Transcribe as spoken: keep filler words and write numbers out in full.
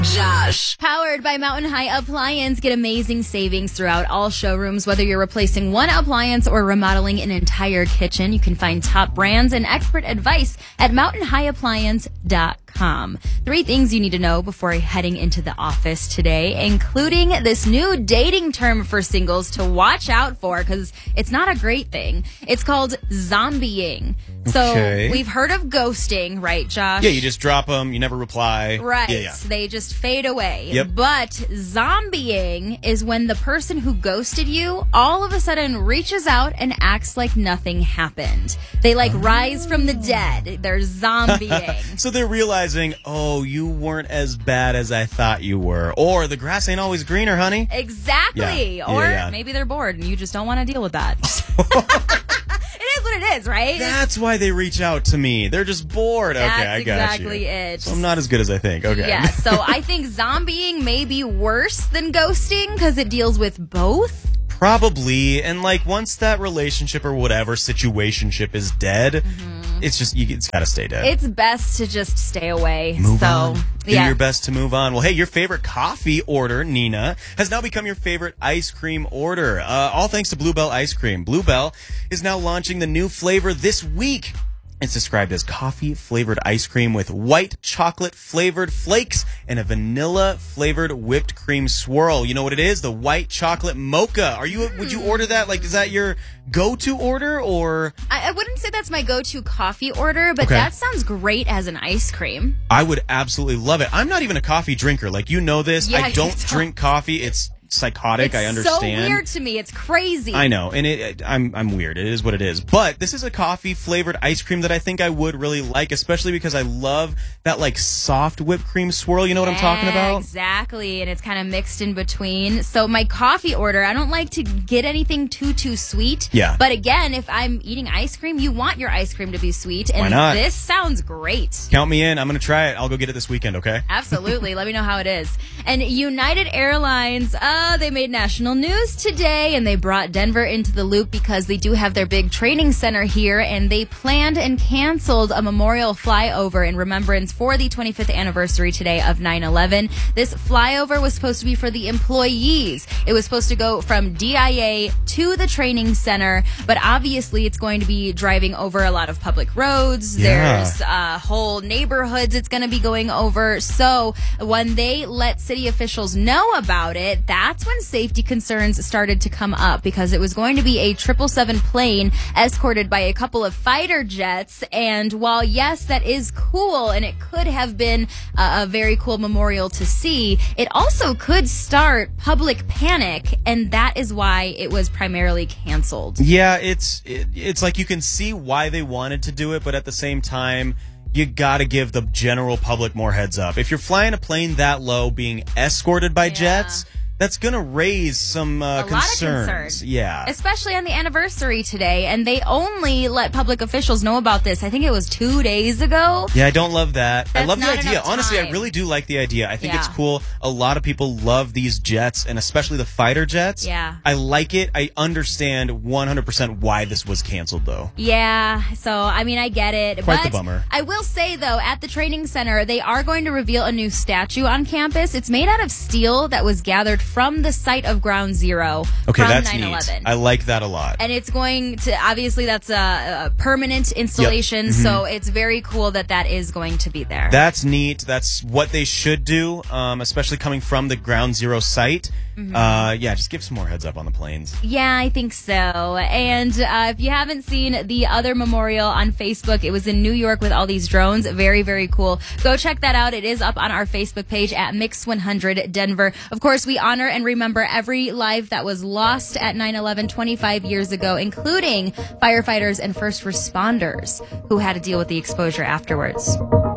Josh. Powered by Mountain High Appliance. Get amazing savings throughout all showrooms. Whether you're replacing one appliance or remodeling an entire kitchen, you can find top brands and expert advice at mountain high appliance dot com. Three things you need to know before heading into the office today, including this new dating term for singles to watch out for, because it's not a great thing. It's called zombieing. So Okay. we've heard of ghosting, right, Josh? Yeah, you just drop them, you never reply. Right. Yeah, yeah. They just fade away. Yep. But zombieing is when the person who ghosted you all of a sudden reaches out and acts like nothing happened. They like rise from the dead. They're zombieing. So they're realizing, oh, you weren't as bad as I thought you were. Or the grass ain't always greener, honey. Exactly. Yeah. Or Yeah, yeah. maybe they're bored and you just don't want to deal with that. It is what it is, right? That's why they reach out to me. They're just bored. That's okay, I got exactly you. it. So I'm not as good as I think. Okay. Yeah, so I think zombieing may be worse than ghosting because it deals with both. Probably. And like once that relationship or whatever situationship is dead, Mm-hmm. it's just, you, it's got to stay dead. It's best to just stay away. Move so, on. Do yeah. your best to move on. Well, hey, your favorite coffee order, Nina, has now become your favorite ice cream order. Uh, all thanks to Bluebell Ice Cream. Bluebell is now launching the new flavor this week. It's described as coffee-flavored ice cream with white chocolate-flavored flakes and a vanilla-flavored whipped cream swirl. You know what it is? The white chocolate mocha. Are you? Would you order that? Like, is that your go-to order, or? I, I wouldn't say that's my go-to coffee order, but Okay. that sounds great as an ice cream. I would absolutely love it. I'm not even a coffee drinker. Like, you know this. Yeah, I you don't don't. drink coffee. It's psychotic. It's I understand. so weird to me. It's crazy. I know, and it, I'm I'm weird. It is what it is. But this is a coffee flavored ice cream that I think I would really like, especially because I love that like soft whipped cream swirl. You know what I'm talking Yeah, about? Exactly, and it's kind of mixed in between. So my coffee order, I don't like to get anything too too sweet. Yeah. But again, if I'm eating ice cream, you want your ice cream to be sweet, and Why not? this sounds great. Count me in. I'm gonna try it. I'll go get it this weekend. Okay. Absolutely. Let me know how it is. And United Airlines, uh, they made national news today, and they brought Denver into the loop because they do have their big training center here, and they planned and canceled a memorial flyover in remembrance for the twenty-fifth anniversary today of nine eleven. This flyover was supposed to be for the employees. It was supposed to go from D I A to the training center, but obviously it's going to be driving over a lot of public roads. Yeah. There's uh, whole neighborhoods it's going to be going over. So when they let city officials know about it, that's when safety concerns started to come up, because it was going to be a triple seven plane escorted by a couple of fighter jets. And while, yes, that is cool, and it could have been a, a very cool memorial to see, it also could start public panic, and that is why it was primarily canceled. Yeah, it's it, it's like you can see why they wanted to do it, but at the same time, you gotta give the general public more heads up. If you're flying a plane that low, being escorted by Yeah. jets, that's gonna raise some uh, a concerns. lot of concern. Yeah. Especially on the anniversary today. And they only let public officials know about this, I think it was two days ago. Yeah, I don't love that. I That's love the not idea. enough Honestly, I time. really do like the idea. I think it's Yeah. cool. A lot of people love these jets, and especially the fighter jets. Yeah. I like it. I understand one hundred percent why this was canceled, though. Yeah, so I mean, I get it. Quite but the bummer. I will say, though, at the training center, they are going to reveal a new statue on campus. It's made out of steel that was gathered from the site of Ground Zero Okay, from that's nine neat. eleven. I like that a lot. And it's going to, obviously, that's a, a permanent installation, Yep. Mm-hmm. so it's very cool that that is going to be there. That's neat. That's what they should do, um, especially coming from the Ground Zero site. Mm-hmm. Uh, yeah, just give some more heads up on the planes. Yeah, I think so. And uh, if you haven't seen the other memorial on Facebook, it was in New York with all these drones. Very, very cool. Go check that out. It is up on our Facebook page at Mix one hundred Denver. Of course, we honor and remember every life that was lost at nine eleven twenty-five years ago, including firefighters and first responders who had to deal with the exposure afterwards.